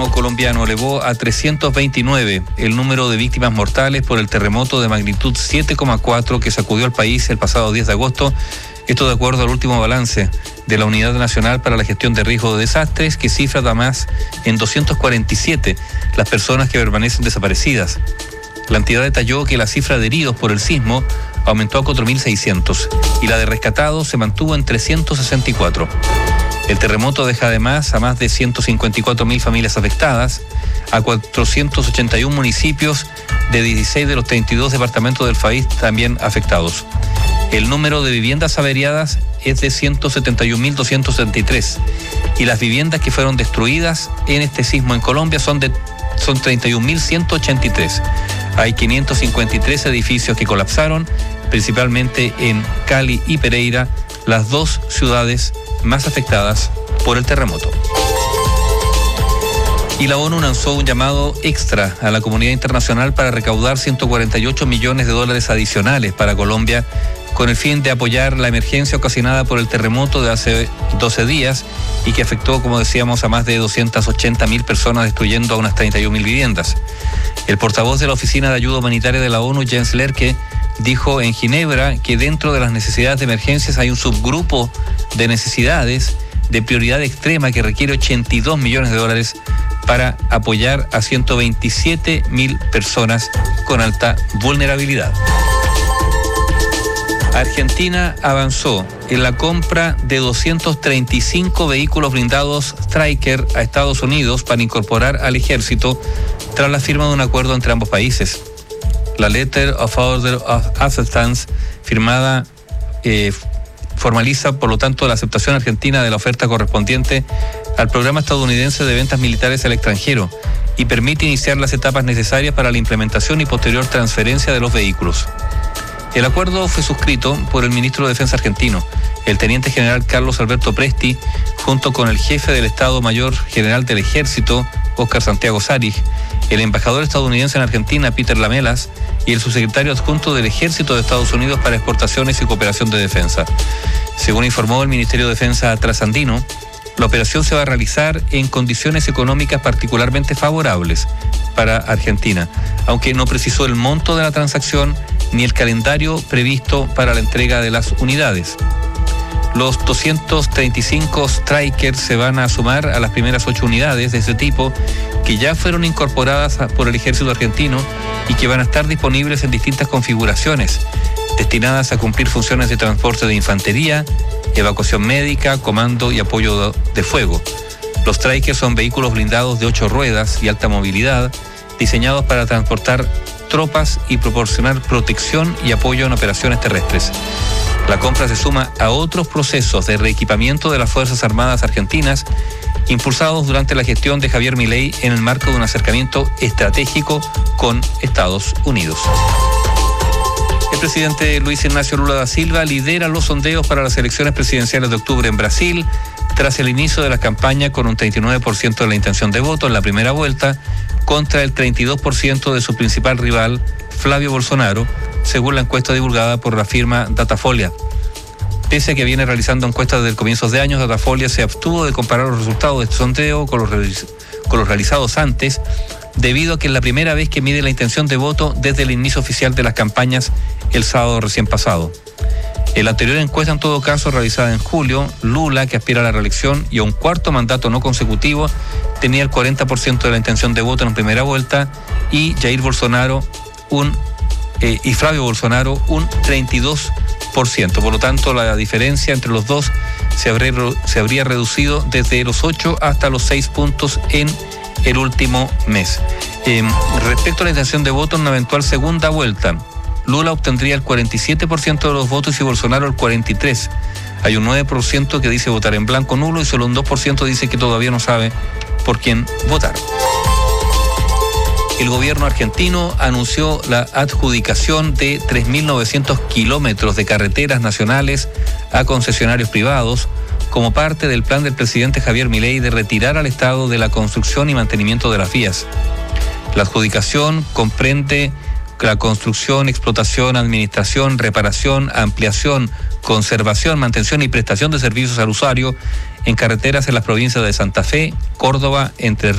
gobierno colombiano elevó a 329 el número de víctimas mortales por el terremoto de magnitud 7,4 que sacudió al país el pasado 10 de agosto. Esto de acuerdo al último balance de la Unidad Nacional para la Gestión de Riesgo de Desastres, que cifra además en 247 las personas que permanecen desaparecidas. La entidad detalló que la cifra de heridos por el sismo aumentó a 4.600 y la de rescatados se mantuvo en 364. El terremoto deja además a más de 154.000 familias afectadas, a 481 municipios de 16 de los 32 departamentos del país también afectados. El número de viviendas averiadas es de 171.273 y las viviendas que fueron destruidas en este sismo en Colombia son 31.183. Hay 553 edificios que colapsaron, principalmente en Cali y Pereira, las dos ciudades más afectadas por el terremoto. Y la ONU lanzó un llamado extra a la comunidad internacional para recaudar $148 millones adicionales para Colombia, con el fin de apoyar la emergencia ocasionada por el terremoto de hace 12 días y que afectó, como decíamos, a más de 280.000 personas, destruyendo a unas 31.000 viviendas. El portavoz de la Oficina de Ayuda Humanitaria de la ONU, Jens Lerke, dijo en Ginebra que dentro de las necesidades de emergencias hay un subgrupo de necesidades de prioridad extrema que requiere $82 millones para apoyar a 127.000 personas con alta vulnerabilidad. Argentina avanzó en la compra de 235 vehículos blindados Stryker a Estados Unidos para incorporar al ejército tras la firma de un acuerdo entre ambos países. La Letter of Order of Acceptance firmada formaliza, por lo tanto, la aceptación argentina de la oferta correspondiente al programa estadounidense de ventas militares al extranjero y permite iniciar las etapas necesarias para la implementación y posterior transferencia de los vehículos. El acuerdo fue suscrito por el ministro de Defensa argentino, el teniente general Carlos Alberto Presti, junto con el jefe del Estado Mayor General del Ejército, Óscar Santiago Sarig, el embajador estadounidense en Argentina, Peter Lamelas, y el subsecretario adjunto del Ejército de Estados Unidos para Exportaciones y Cooperación de Defensa. Según informó el Ministerio de Defensa trasandino, la operación se va a realizar en condiciones económicas particularmente favorables para Argentina, aunque no precisó el monto de la transacción ni el calendario previsto para la entrega de las unidades. Los 235 Stryker se van a sumar a las primeras 8 unidades de ese tipo que ya fueron incorporadas por el ejército argentino y que van a estar disponibles en distintas configuraciones, destinadas a cumplir funciones de transporte de infantería, evacuación médica, comando y apoyo de fuego. Los Stryker son vehículos blindados de 8 ruedas y alta movilidad, diseñados para transportar tropas y proporcionar protección y apoyo en operaciones terrestres. La compra se suma a otros procesos de reequipamiento de las Fuerzas Armadas argentinas impulsados durante la gestión de Javier Milei en el marco de un acercamiento estratégico con Estados Unidos. El presidente Luis Ignacio Lula da Silva lidera los sondeos para las elecciones presidenciales de octubre en Brasil, tras el inicio de la campaña con un 39% de la intención de voto en la primera vuelta, contra el 32% de su principal rival, Flavio Bolsonaro, según la encuesta divulgada por la firma Datafolha. Pese a que viene realizando encuestas desde el comienzo de años, Datafolha se abstuvo de comparar los resultados de este sondeo con los realizados antes, debido a que es la primera vez que mide la intención de voto desde el inicio oficial de las campañas el sábado recién pasado. En la anterior encuesta, en todo caso, realizada en julio, Lula, que aspira a la reelección y a un cuarto mandato no consecutivo, tenía el 40% de la intención de voto en primera vuelta y Jair Bolsonaro y Flavio Bolsonaro un 32%. Por lo tanto, la diferencia entre los dos se habría reducido desde los 8 hasta los 6 puntos en el último mes. Respecto a la intención de voto en una eventual segunda vuelta, Lula obtendría el 47% de los votos y Bolsonaro el 43%. Hay un 9% que dice votar en blanco nulo y solo un 2% dice que todavía no sabe por quién votar. El gobierno argentino anunció la adjudicación de 3.900 kilómetros de carreteras nacionales a concesionarios privados como parte del plan del presidente Javier Milei de retirar al Estado de la construcción y mantenimiento de las vías. La adjudicación comprende la construcción, explotación, administración, reparación, ampliación, conservación, mantención y prestación de servicios al usuario en carreteras en las provincias de Santa Fe, Córdoba, Entre